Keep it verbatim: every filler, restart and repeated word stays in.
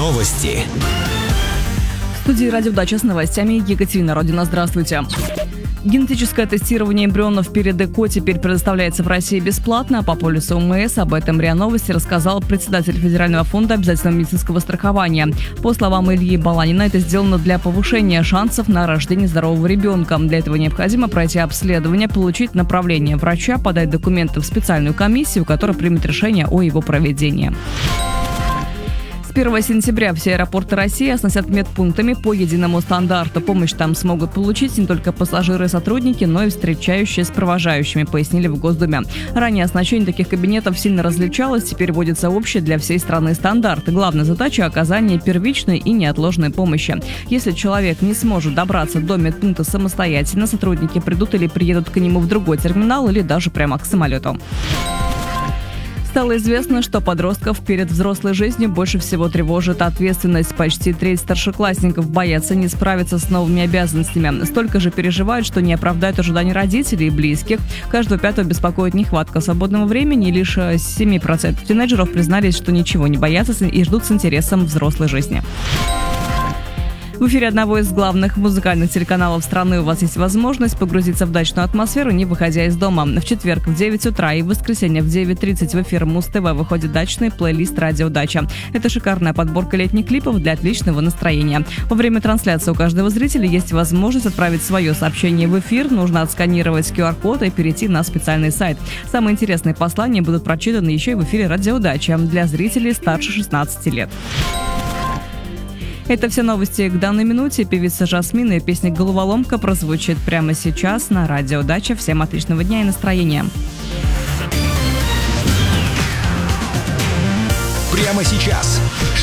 Новости. В студии «Радио Удача» с новостями Екатерина Родина. Здравствуйте. Генетическое тестирование эмбрионов перед ЭКО теперь предоставляется в России бесплатно. По полису ОМС об этом РИА Новости рассказал председатель Федерального фонда обязательного медицинского страхования. По словам Ильи Баланина, это сделано для повышения шансов на рождение здорового ребенка. Для этого необходимо пройти обследование, получить направление врача, подать документы в специальную комиссию, которая примет решение о его проведении. С первого сентября все аэропорты России оснастят медпунктами по единому стандарту. Помощь там смогут получить не только пассажиры и сотрудники, но и встречающие с провожающими, пояснили в Госдуме. Ранее оснащение таких кабинетов сильно различалось, теперь вводится общий для всей страны стандарт. Главная задача – оказание первичной и неотложной помощи. Если человек не сможет добраться до медпункта самостоятельно, сотрудники придут или приедут к нему в другой терминал или даже прямо к самолету. Стало известно, что подростков перед взрослой жизнью больше всего тревожит ответственность. Почти треть старшеклассников боятся не справиться с новыми обязанностями. Столько же переживают, что не оправдают ожиданий родителей и близких. Каждого пятого беспокоит нехватка свободного времени. Лишь семь процентов тинейджеров признались, что ничего не боятся и ждут с интересом взрослой жизни. В эфире одного из главных музыкальных телеканалов страны у вас есть возможность погрузиться в дачную атмосферу, не выходя из дома. В четверг в девять утра и в воскресенье в девять тридцать в эфир Муз-ТВ выходит дачный плейлист «Радио Дача». Это шикарная подборка летних клипов для отличного настроения. Во время трансляции у каждого зрителя есть возможность отправить свое сообщение в эфир. Нужно отсканировать ку ар-код и перейти на специальный сайт. Самые интересные послания будут прочитаны еще и в эфире «Радио Дача» для зрителей старше шестнадцати лет. Это все новости к данной минуте. Певица Жасмин и песня «Головоломка» прозвучит прямо сейчас на Радио Дача. Всем отличного дня и настроения. Прямо сейчас.